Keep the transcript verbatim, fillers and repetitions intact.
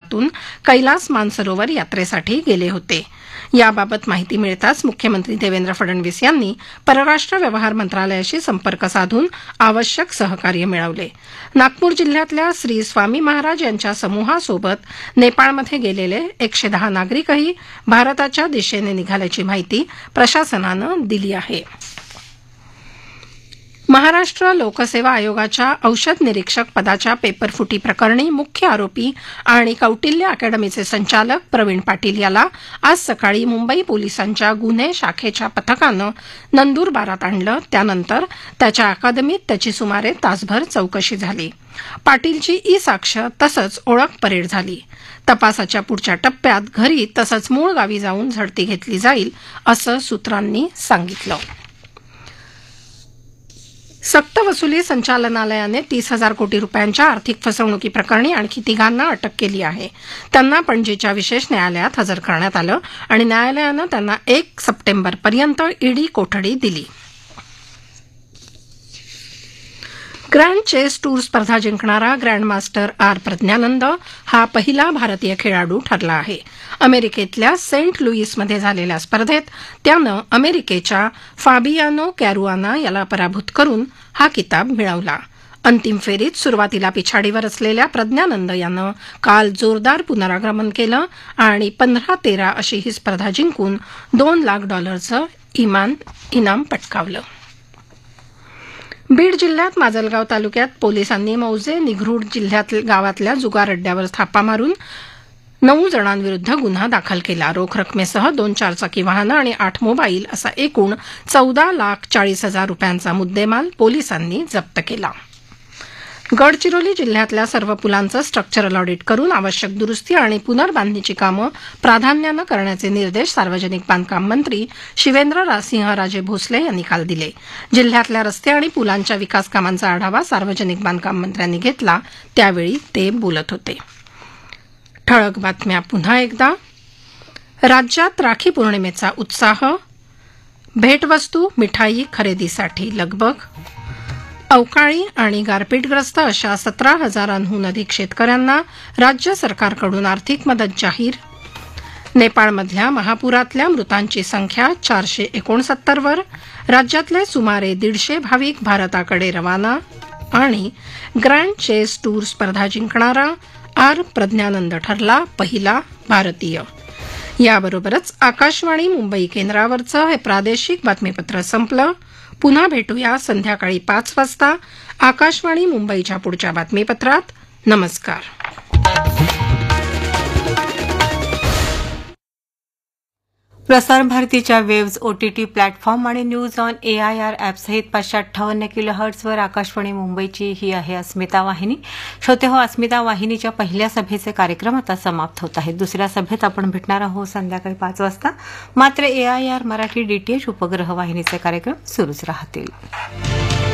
मार्गातून कैलास मानसरोवर यात्रेसाठी गेले होते. याबाबत माहिती मिळताच मुख्यमंत्री देवेंद्र फडणवीस यांनी परराष्ट्र व्यवहार मंत्रालयाशी संपर्क साधून आवश्यक सहकार्य मिळवले. नागपूर जिल्ह्यातल्या श्री स्वामी महाराज यांच्या समूहासोबत नेपाळमध्ये गेलेले एकशे दहा नागरिकही भारताच्या दिशेने निघाल्याची माहिती प्रशासनानं दिली आहे. महाराष्ट्र लोकसेवा आयोगाच्या औषध निरीक्षक पदाच्या पेपरफुटी प्रकरणी मुख्य आरोपी आणि कौटिल्य अकॅडमीचे संचालक प्रवीण पाटील याला आज सकाळी मुंबई पोलिसांच्या गुन्हे शाखेच्या पथकानं नंदुरबारात आणलं. त्यानंतर त्याच्या अकादमीत त्याची सुमारे तासभर चौकशी झाली. पाटीलची ई साक्ष तसंच ओळख परेड झाली. तपासाच्या पुढच्या टप्प्यात घरी तसंच मूळ गावी जाऊन झडती घेतली जाईल असं सूत्रांनी सांगितलं. सक्तवसुली संचालनालयाने तीस हजार कोटी रुपयांच्या आर्थिक फसवणुकीप्रकरणी आणखी तिघांना अटक केली आहे. त्यांना पणजीच्या विशेष न्यायालयात हजर करण्यात आलं आणि न्यायालयानं त्यांना एक सप्टेंबरपर्यंत ईडी कोठडी दिली. ग्रँड चेस टूर स्पर्धा जिंकणारा ग्रँडमास्टर आर प्रज्ञानंद हा पहिला भारतीय खेळाडू ठरला आहे. अमेरिकेतल्या सेंट लुईसमध्ये झालेल्या स्पर्धेत त्यानं अमेरिकेच्या फाबियानो कॅरुआना याला पराभूत करून हा किताब मिळवला. अंतिम फेरीत सुरुवातीला पिछाडीवर असलेल्या प्रज्ञानंद यानं काल जोरदार पुनरागमन केलं आणि पंधरा तेरा अशी ही स्पर्धा जिंकून दोन लाख डॉलरचं इमान इनाम पटकावलं. बीड जिल्ह्यात माजलगाव तालुक्यात पोलिसांनी मौजे निघरूड जिल्ह्यात गावातल्या जुगार अड्ड्यावर थापा मारून नऊ जणांविरुद्ध गुन्हा दाखल केला. रोख रकमेसह दोन चारचाकी वाहनं आणि आठ मोबाईल असा एकूण चौदा लाख चाळीस हजार रुपयांचा मुद्देमाल पोलिसांनी जप्त केला. गडचिरोली जिल्ह्यातल्या सर्व पुलांचं स्ट्रक्चरल ऑडिट करून आवश्यक दुरुस्ती आणि पुनर्बांधणीची कामं प्राधान्यानं करण्याचे निर्देश सार्वजनिक बांधकाम मंत्री शिवेंद्रसिंहराजे भोसले यांनी काल दिले. जिल्ह्यातल्या रस्ते आणि पुलांच्या विकास कामांचा आढावा सार्वजनिक बांधकाम मंत्र्यांनी घेतला. त्यावेळी ते बोलत होते. ठळक बातम्या पुन्हा एकदा. राज्यात राखी पौर्णिमेचा उत्साह. भेटवस्तू मिठाई खरेदीसाठी लगबग. अवकाळी आणि गारपीटग्रस्त अशा सतरा हजारांहून अधिक शेतकऱ्यांना राज्य सरकारकडून आर्थिक मदत जाहीर. नेपाळमधल्या महापुरातल्या मृतांची संख्या चारशे एकोणसत्तरवर. राज्यातले सुमारे दीडशे भाविक भारताकडे रवाना. आणि ग्रँड चेस टूर स्पर्धा जिंकणारा आर प्रज्ञानंद ठरला पहिला भारतीय. याबरोबरच आकाशवाणी मुंबई केंद्रावरचं हे प्रादेशिक बातमीपत्र संपलं. पुन्हा भेटूया संध्याकाळी पाच वाजता आकाशवाणी मुंबईच्या पुढच्या बातमीपत्रात. नमस्कार. प्रसार भारतीच्या वेव्ज ओटीटी प्लॅटफॉर्म आणि न्यूज ऑन एआयआर ॲपसहित पाचशे अठ्ठावन्न किलो हर्ट्झवर आकाशवाणी मुंबईची ही आहे अस्मिता वाहिनी. श्रोते हो, अस्मिता वाहिनीच्या पहिल्या सभेचे कार्यक्रम आता समाप्त होत आहेत. दुसऱ्या सभेत आपण भेटणार आहोत संध्याकाळी पाच वाजता. मात्र एआयआर मराठी डीटीएच उपग्रह वाहिनीचे कार्यक्रम सुरूच राहतील.